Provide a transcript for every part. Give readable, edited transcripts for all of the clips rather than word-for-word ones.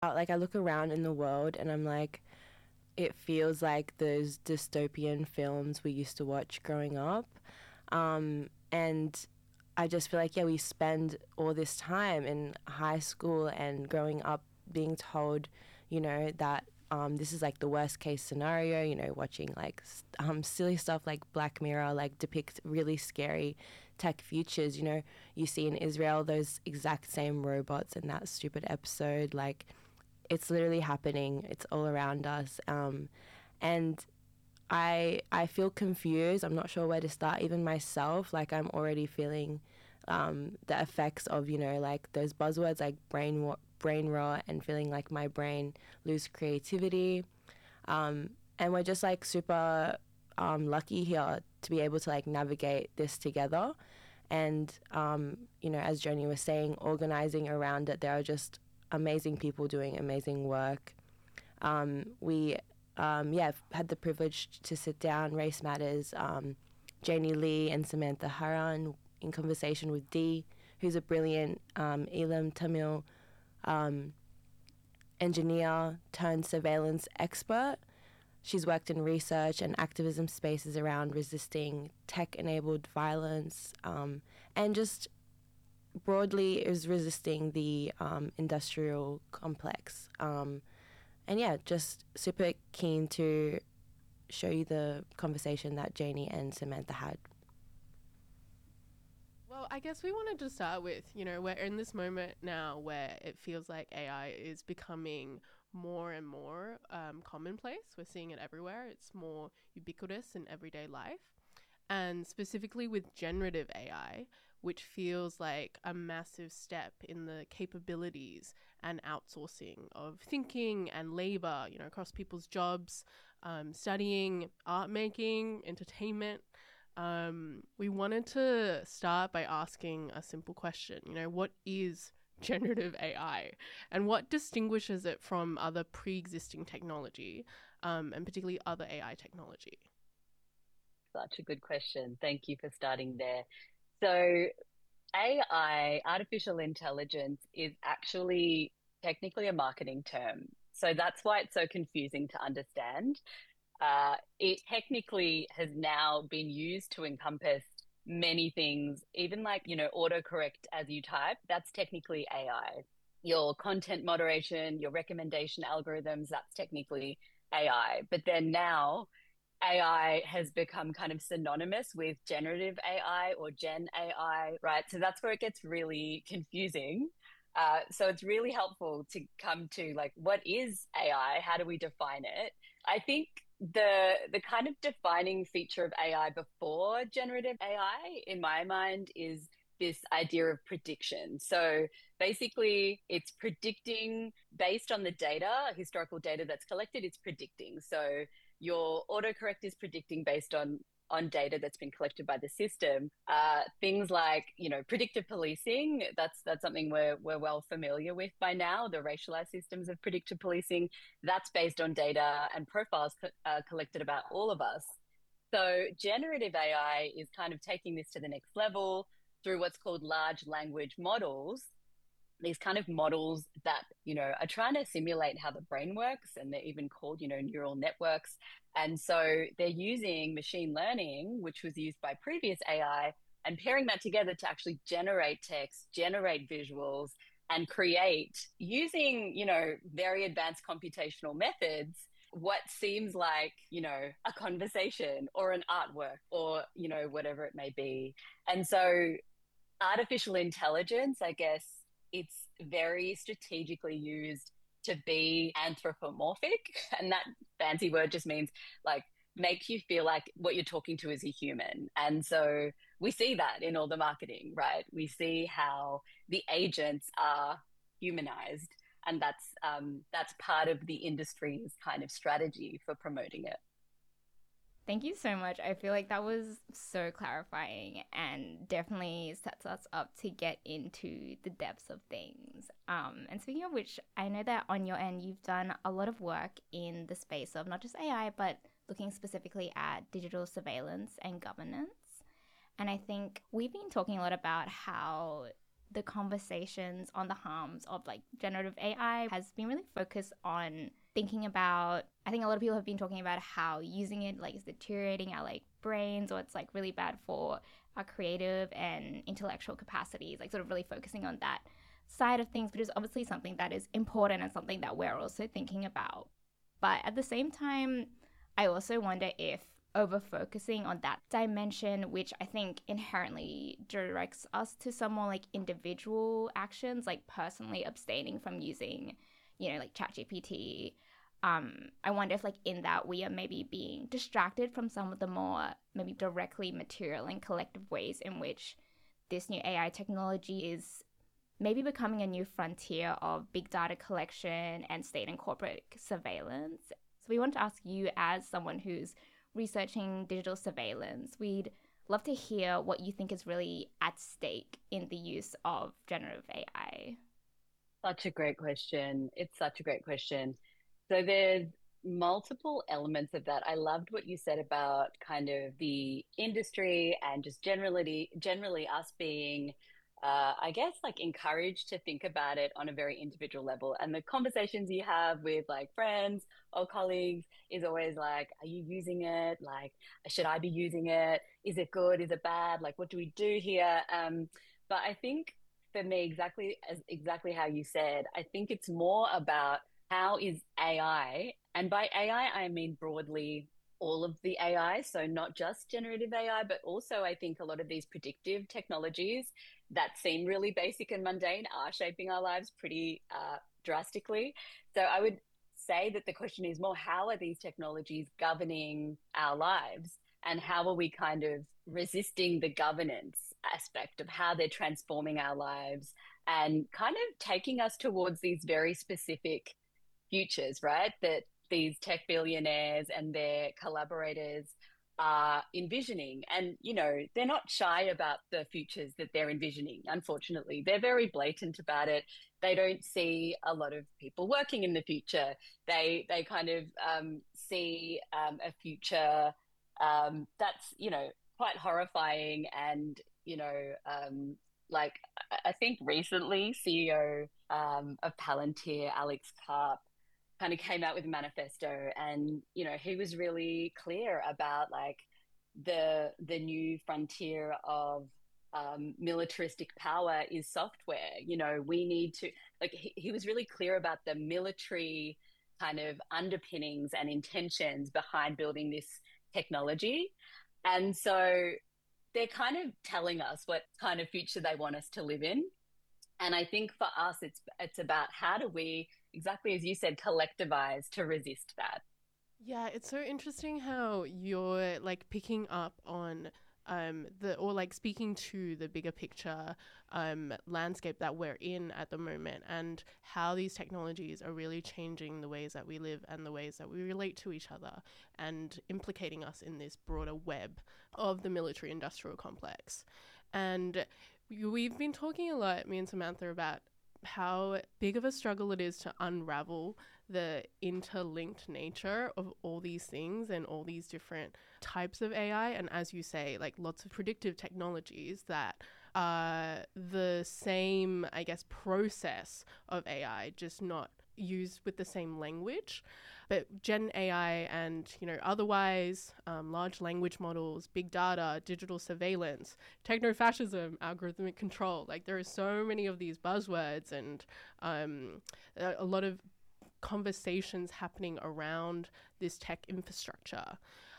Like I look around in the world and I'm like, it feels like those dystopian films we used to watch growing up. And I just feel like, yeah, we spend all this time in high school and growing up being told, that this is like the worst case scenario, watching like silly stuff like Black Mirror, like depict really scary tech futures. You see in Israel those exact same robots in that stupid episode. Like, it's literally happening. It's all around us. And I feel confused. I'm not sure where to start. Even myself, like I'm already feeling the effects of like those buzzwords like brain rot, and feeling like my brain lose creativity. And we're just like super lucky here to be able to like navigate this together. And as Joni was saying, organizing around it, there are just amazing people doing amazing work. We I've had the privilege to sit down, Race Matters, Janie Lee and Samantha Haran in conversation with Dee, who's a brilliant Elam Tamil engineer turned surveillance expert. She's worked in research and activism spaces around resisting tech-enabled violence, and just broadly is resisting the industrial complex. And yeah, just super keen to show you the conversation that Janie and Samantha had. Well, I guess we wanted to start with, we're in this moment now where it feels like AI is becoming more and more commonplace. We're seeing it everywhere. It's more ubiquitous in everyday life. And specifically with generative AI, which feels like a massive step in the capabilities and outsourcing of thinking and labor, across people's jobs, studying, art making, entertainment. We wanted to start by asking a simple question, what is generative AI and what distinguishes it from other pre-existing technology, and particularly other AI Such a good question. Thank you for starting there. So, AI, artificial intelligence, is actually technically a marketing term. So that's why it's so confusing to understand. It technically has now been used to encompass many things, even like, autocorrect as you type, that's technically AI. Your content moderation, your recommendation algorithms, that's technically AI. But then now, AI has become kind of synonymous with generative AI or Gen AI, right? So that's where it gets really confusing. So it's really helpful to come to like, what is AI? How do we define it? I think the kind of defining feature of AI before generative AI, in my mind, is this idea of prediction. So basically, it's predicting based on the data, historical data that's collected, it's predicting. So your autocorrect is predicting based on data that's been collected by the system. Things like, predictive policing, that's something we're well familiar with by now. The racialized systems of predictive policing, that's based on data and profiles collected about all of us. So generative AI is kind of taking this to the next level through what's called large language models, these kind of models that are trying to simulate how the brain works, and they're even called neural networks. And so they're using machine learning, which was used by previous AI, and pairing that together to actually generate text, generate visuals, and create, using very advanced computational methods, what seems like a conversation or an artwork or whatever it may be. And so artificial intelligence, I guess it's very strategically used to be anthropomorphic. And that fancy word just means like make you feel like what you're talking to is a human. And so we see that in all the marketing, right? We see how the agents are humanized. And that's part of the industry's kind of strategy for promoting it. Thank you so much. I feel like that was so clarifying and definitely sets us up to get into the depths of things. And speaking of which, I know that on your end, you've done a lot of work in the space of not just AI, but looking specifically at digital surveillance and governance. And I think we've been talking a lot about how the conversations on the harms of like generative AI has been really focused on thinking about, I think a lot of people have been talking about how using it like is deteriorating our like brains, or it's like really bad for our creative and intellectual capacities, like sort of really focusing on that side of things, which is obviously something that is important and something that we're also thinking about. But at the same time, I also wonder if over focusing on that dimension, which I think inherently directs us to some more like individual actions, like personally abstaining from using, like ChatGPT. I wonder if like in that we are maybe being distracted from some of the more maybe directly material and collective ways in which this new AI technology is maybe becoming a new frontier of big data collection and state and corporate surveillance. So we want to ask you, as someone who's researching digital surveillance, we'd love to hear what you think is really at stake in the use of generative AI. Such a great question. It's such a great question. So there's multiple elements of that. I loved what you said about kind of the industry and just generally us being I guess like encouraged to think about it on a very individual level. And the conversations you have with like friends or colleagues is always like, are you using it? Like, should I be using it? Is it good? Is it bad? Like, what do we do here? But I think for me, exactly how you said, I think it's more about how is AI, and by AI, I mean broadly all of the AI. So not just generative AI, but also I think a lot of these predictive technologies that seem really basic and mundane are shaping our lives pretty drastically. So I would say that the question is more, how are these technologies governing our lives? And how are we kind of resisting the governance aspect of how they're transforming our lives and kind of taking us towards these very specific futures, right? That these tech billionaires and their collaborators are envisioning. And, they're not shy about the futures that they're envisioning, unfortunately. They're very blatant about it. They don't see a lot of people working in the future. They kind of see a future that's, quite horrifying. And, like I think recently CEO of Palantir, Alex Karp, kind of came out with a manifesto, and he was really clear about like the new frontier of militaristic power is software. We need to, like, he was really clear about the military kind of underpinnings and intentions behind building this technology. And so they're kind of telling us what kind of future they want us to live in. And I think for us, it's about how do we, exactly as you said, collectivize to resist that. Yeah, it's so interesting how you're like picking up on speaking to the bigger picture landscape that we're in at the moment, and how these technologies are really changing the ways that we live and the ways that we relate to each other, and implicating us in this broader web of the military industrial complex. And we've been talking a lot, me and Samantha, about how big of a struggle it is to unravel the interlinked nature of all these things and all these different types of AI. And as you say, like lots of predictive technologies that are the same, I guess, process of AI, just not used with the same language. But Gen AI and, otherwise, large language models, big data, digital surveillance, techno-fascism, algorithmic control, like there are so many of these buzzwords, and a lot of conversations happening around this tech infrastructure.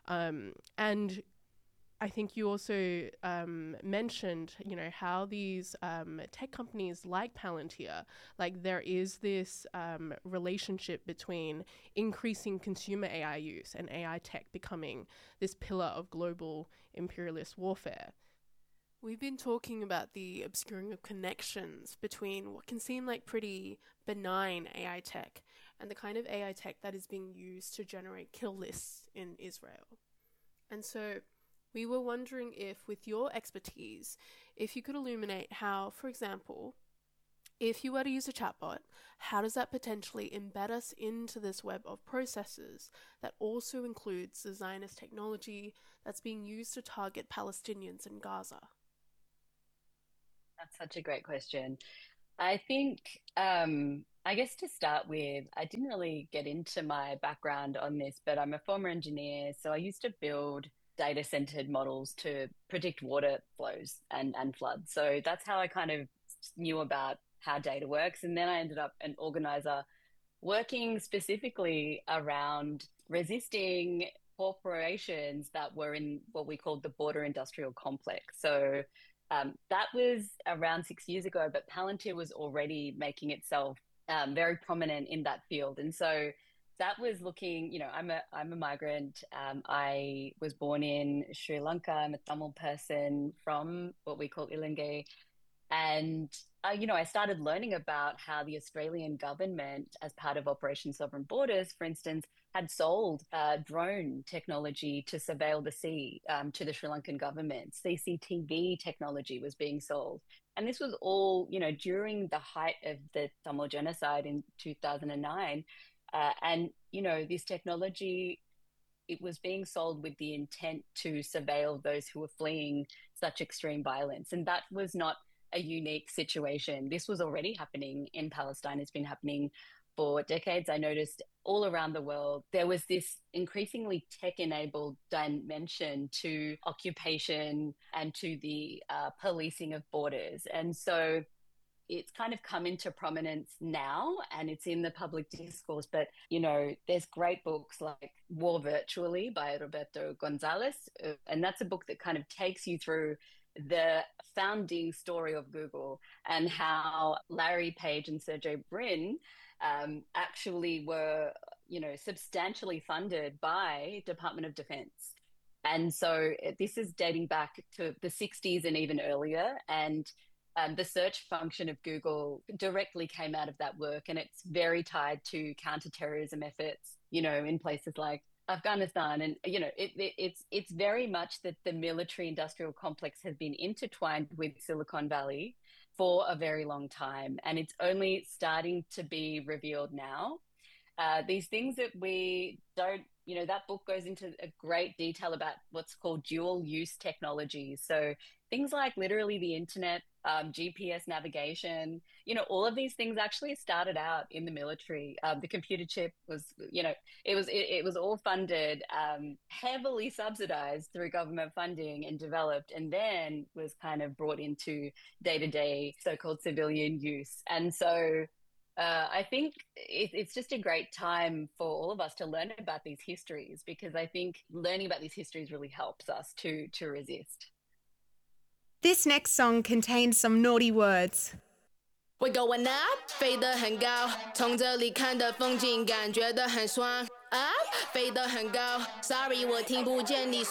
And I think you also mentioned, how these tech companies like Palantir, like there is this relationship between increasing consumer AI use and AI tech becoming this pillar of global imperialist warfare. We've been talking about the obscuring of connections between what can seem like pretty benign AI tech and the kind of AI tech that is being used to generate kill lists in Israel. And so we were wondering if, with your expertise, if you could illuminate how, for example, if you were to use a chatbot, how does that potentially embed us into this web of processes that also includes the Zionist technology that's being used to target Palestinians in Gaza? That's such a great question. I think, I guess to start with, I didn't really get into my background on this, but I'm a former engineer. So I used to build data centered models to predict water flows and floods. So that's how I kind of knew about how data works. And then I ended up an organizer working specifically around resisting corporations that were in what we called the border industrial complex. So that was around 6 years ago, but Palantir was already making itself very prominent in that field. And so that was looking, I'm a migrant. I was born in Sri Lanka. I'm a Tamil person from what we call Ilangay. And, I started learning about how the Australian government, as part of Operation Sovereign Borders, for instance, had sold drone technology to surveil the sea to the Sri Lankan government. CCTV technology was being sold. And this was all, during the height of the Tamil genocide in 2009. This technology, it was being sold with the intent to surveil those who were fleeing such extreme violence. And that was not a unique situation. This was already happening in Palestine. It's been happening for decades. I noticed all around the world, there was this increasingly tech-enabled dimension to occupation and to the policing of borders. And so it's kind of come into prominence now and it's in the public discourse. But, there's great books like War Virtually by Roberto Gonzalez. And that's a book that kind of takes you through the founding story of Google and how Larry Page and Sergey Brin actually were, substantially funded by Department of Defense. And so this is dating back to the 60s and even earlier. And the search function of Google directly came out of that work. And it's very tied to counterterrorism efforts, in places like Afghanistan. And, it's very much that the military industrial complex has been intertwined with Silicon Valley for a very long time. And it's only starting to be revealed now. These things that we don't, that book goes into a great detail about what's called dual use technologies. So things like literally the internet, GPS navigation, all of these things actually started out in the military. The computer chip was, it was all funded, heavily subsidized through government funding and developed, and then was kind of brought into day-to-day so-called civilian use. And so I think it's just a great time for all of us to learn about these histories, because I think learning about these histories really helps us to resist. This next song contains some naughty words. We're going up， 飞得很高，从这里看的风景感觉得很爽。up， 飞得很高 ，Sorry 我听不见你。